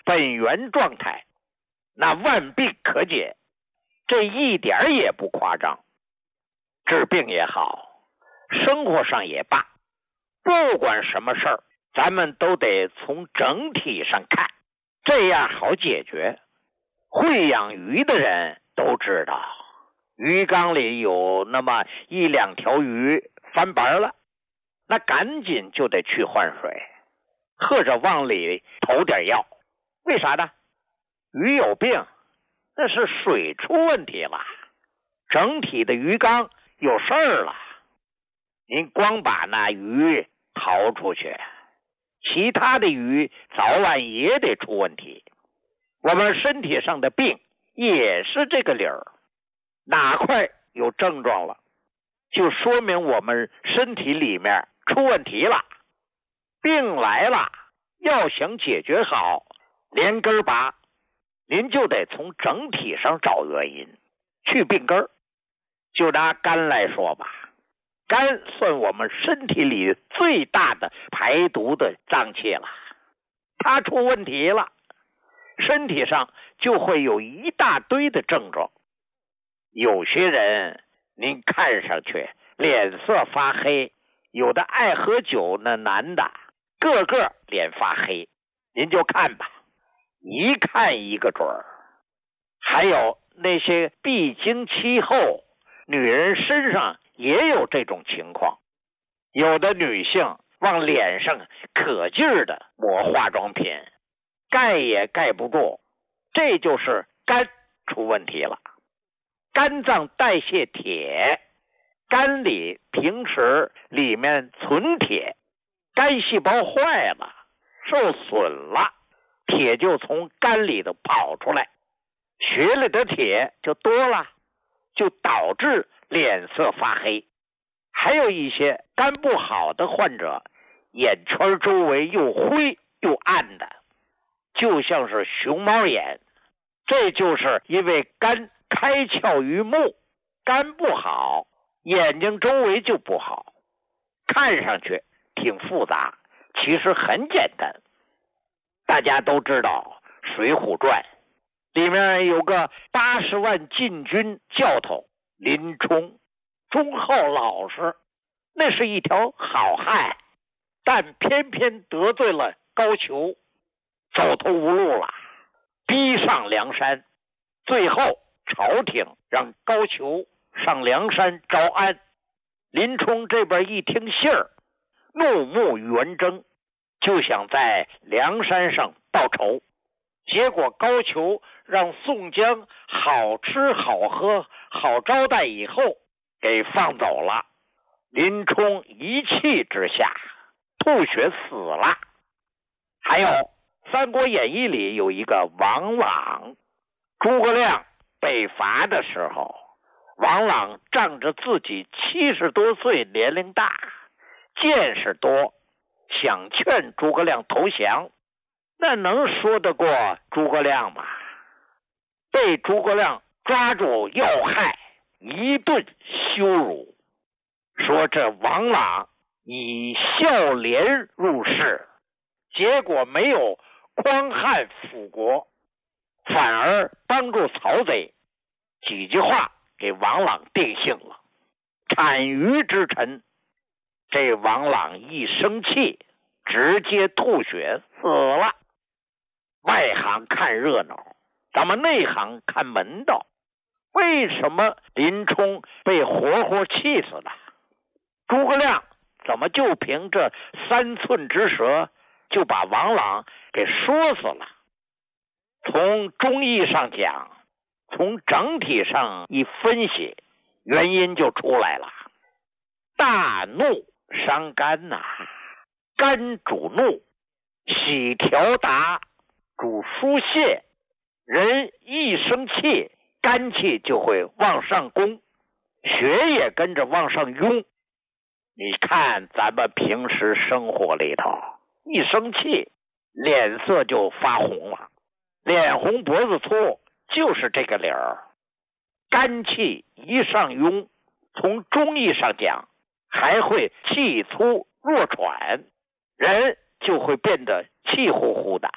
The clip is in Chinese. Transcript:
本源状态，那万病可解，这一点也不夸张。治病也好，生活上也罢，不管什么事儿，咱们都得从整体上看，这样好解决。会养鱼的人都知道，鱼缸里有那么一两条鱼翻白了，那赶紧就得去换水，或者往里投点药。为啥呢？鱼有病，那是水出问题了，整体的鱼缸有事儿了。您光把那鱼逃出去，其他的鱼早晚也得出问题。我们身体上的病也是这个理儿，哪块有症状了，就说明我们身体里面出问题了。病来了，要想解决好，连根拔，您就得从整体上找原因，去病根儿。就拿肝来说吧，肝算我们身体里最大的排毒的脏器了，它出问题了，身体上就会有一大堆的症状。有些人您看上去脸色发黑，有的爱喝酒，那男的个个脸发黑，您就看吧，一看一个准儿。还有那些闭经期后，女人身上也有这种情况，有的女性往脸上可劲儿的抹化妆品，盖也盖不住，这就是肝出问题了。肝脏代谢铁，肝里平时里面存铁，肝细胞坏了，受损了，铁就从肝里头跑出来，血里的铁就多了，就导致脸色发黑。还有一些肝不好的患者，眼圈周围又灰又暗的，就像是熊猫眼，这就是因为肝开窍于目，肝不好，眼睛周围就不好。看上去挺复杂，其实很简单。大家都知道《水浒传》里面有个80万禁军教头林冲，忠厚老实，那是一条好汉，但偏偏得罪了高俅，走投无路了，逼上梁山。最后朝廷让高俅上梁山招安，林冲这边一听信儿，怒目圆睁，就想在梁山上报仇。结果高俅让宋江好吃好喝好招待以后给放走了，林冲一气之下吐血死了。还有《三国演义》里有一个王朗，诸葛亮被罚的时候，王朗仗着自己70多岁年龄大，见识多，想劝诸葛亮投降，那能说得过诸葛亮吗？被诸葛亮抓住要害，一顿羞辱，说这王朗以孝廉入仕，结果没有匡汉辅国，反而帮助曹贼。几句话给王朗定性了，产鱼之臣。这王朗一生气，直接吐血死了。外行看热闹，咱们内行看门道。为什么林冲被活活气死了？诸葛亮怎么就凭这3寸之舌就把王朗给说死了？从中医上讲，从整体上一分析，原因就出来了。大怒伤肝呐，肝主怒，喜调达主疏泄，人一生气，肝气就会往上攻，血也跟着往上涌。你看咱们平时生活里头，一生气脸色就发红了，脸红脖子粗，就是这个理儿。肝气一上涌，从中医上讲，还会气粗弱喘，人就会变得气呼呼的。